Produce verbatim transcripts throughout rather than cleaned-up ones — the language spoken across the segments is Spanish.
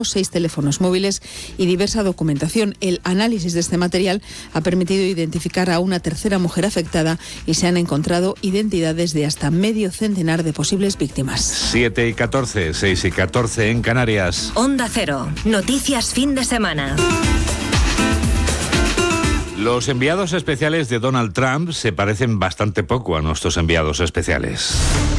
seis teléfonos móviles y diversa documentación. El análisis de este material ha permitido identificar a una tercera mujer afectada y se han encontrado identidades de hasta medio centenar de posibles víctimas. siete y catorce, seis y catorce en Canarias. Onda Cero. Noticias fin de semana. Los enviados especiales de Donald Trump se parecen bastante poco a nuestros enviados especiales.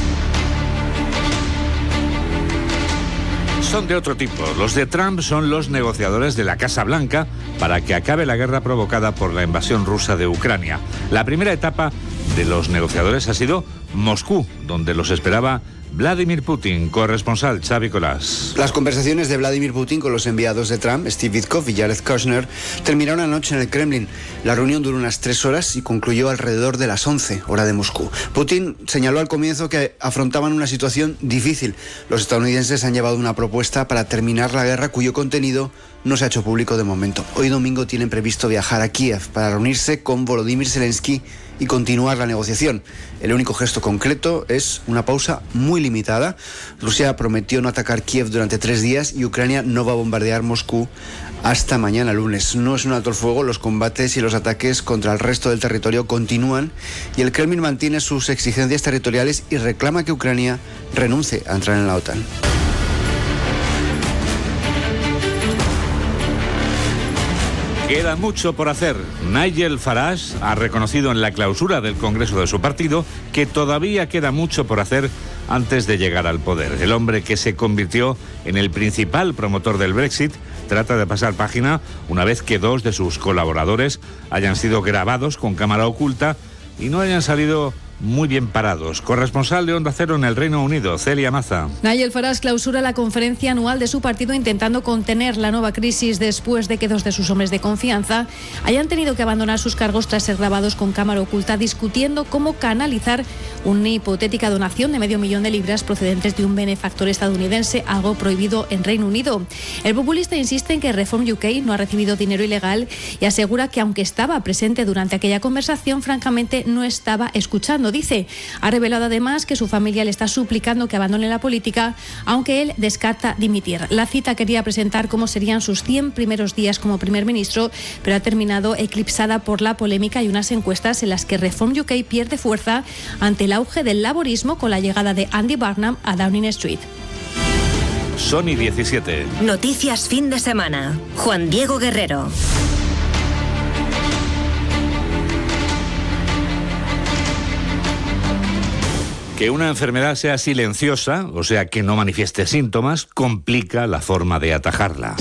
Son de otro tipo. Los de Trump son los negociadores de la Casa Blanca para que acabe la guerra provocada por la invasión rusa de Ucrania. La primera etapa de los negociadores ha sido Moscú, donde los esperaba Vladimir Putin. Corresponsal Xavi Colás. Las conversaciones de Vladimir Putin con los enviados de Trump, Steve Witkoff y Jared Kushner, terminaron anoche en el Kremlin. La reunión duró unas tres horas y concluyó alrededor de las once, hora de Moscú. Putin señaló al comienzo que afrontaban una situación difícil. Los estadounidenses han llevado una propuesta para terminar la guerra cuyo contenido no se ha hecho público de momento. Hoy domingo tienen previsto viajar a Kiev para reunirse con Volodymyr Zelensky y continuar la negociación. El único gesto concreto es una pausa muy limitada. Rusia prometió no atacar Kiev durante tres días y Ucrania no va a bombardear Moscú hasta mañana lunes. No es un alto el fuego, los combates y los ataques contra el resto del territorio continúan y el Kremlin mantiene sus exigencias territoriales y reclama que Ucrania renuncie a entrar en la OTAN. Queda mucho por hacer. Nigel Farage ha reconocido en la clausura del Congreso de su partido que todavía queda mucho por hacer antes de llegar al poder. El hombre que se convirtió en el principal promotor del Brexit trata de pasar página una vez que dos de sus colaboradores hayan sido grabados con cámara oculta y no hayan salido muy bien parados. Corresponsal de Onda Cero en el Reino Unido, Celia Maza. Nigel Farage clausura la conferencia anual de su partido intentando contener la nueva crisis después de que dos de sus hombres de confianza hayan tenido que abandonar sus cargos tras ser grabados con cámara oculta discutiendo cómo canalizar una hipotética donación de medio millón de libras procedentes de un benefactor estadounidense, algo prohibido en Reino Unido. El populista insiste en que Reform U K no ha recibido dinero ilegal y asegura que aunque estaba presente durante aquella conversación, francamente no estaba escuchando. Dice, ha revelado además que su familia le está suplicando que abandone la política, aunque él descarta dimitir. La cita quería presentar cómo serían sus cien primeros días como primer ministro, pero ha terminado eclipsada por la polémica y unas encuestas en las que Reform U K pierde fuerza ante el auge del laborismo con la llegada de Andy Burnham a Downing Street. Sony diecisiete. Noticias fin de semana. Juan Diego Guerrero. Que una enfermedad sea silenciosa, o sea, que no manifieste síntomas, complica la forma de atajarla.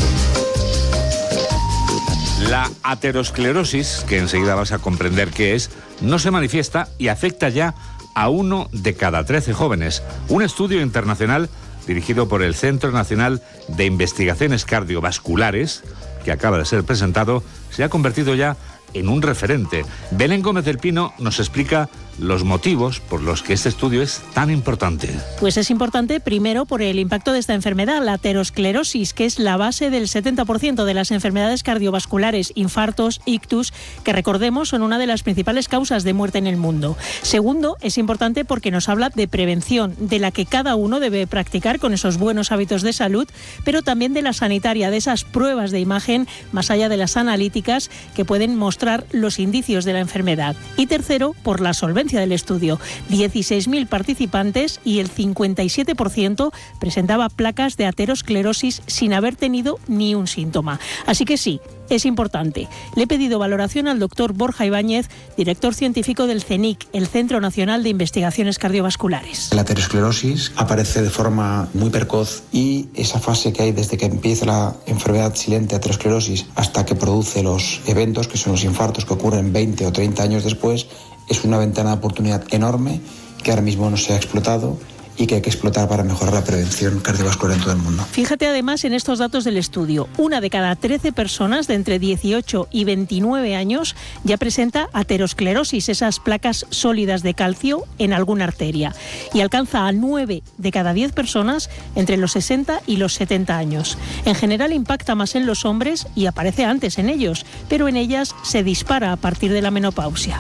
La aterosclerosis, que enseguida vas a comprender qué es, no se manifiesta y afecta ya a uno de cada trece jóvenes. Un estudio internacional dirigido por el Centro Nacional de Investigaciones Cardiovasculares, que acaba de ser presentado, se ha convertido ya en un referente. Belén Gómez del Pino nos explica los motivos por los que este estudio es tan importante. Pues es importante primero por el impacto de esta enfermedad, la aterosclerosis, que es la base del setenta por ciento de las enfermedades cardiovasculares, infartos, ictus, que recordemos son una de las principales causas de muerte en el mundo. Segundo, es importante porque nos habla de prevención, de la que cada uno debe practicar con esos buenos hábitos de salud, pero también de la sanitaria, de esas pruebas de imagen, más allá de las analíticas, que pueden mostrar los indicios de la enfermedad. Y tercero, por la solvencia del estudio. dieciséis mil participantes y el cincuenta y siete por ciento presentaba placas de aterosclerosis sin haber tenido ni un síntoma. Así que sí, es importante. Le he pedido valoración al doctor Borja Ibáñez, director científico del CENIC, el Centro Nacional de Investigaciones Cardiovasculares. La aterosclerosis aparece de forma muy precoz y esa fase que hay desde que empieza la enfermedad silente, aterosclerosis, hasta que produce los eventos, que son los infartos que ocurren veinte o treinta años después, es una ventana de oportunidad enorme que ahora mismo no se ha explotado y que hay que explotar para mejorar la prevención cardiovascular en todo el mundo. Fíjate además en estos datos del estudio. Una de cada trece personas de entre dieciocho y veintinueve años ya presenta aterosclerosis, esas placas sólidas de calcio en alguna arteria. Y alcanza a nueve de cada diez personas entre los sesenta y los setenta años. En general impacta más en los hombres y aparece antes en ellos, pero en ellas se dispara a partir de la menopausia.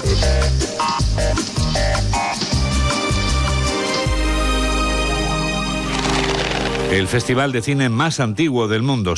El festival de cine más antiguo del mundo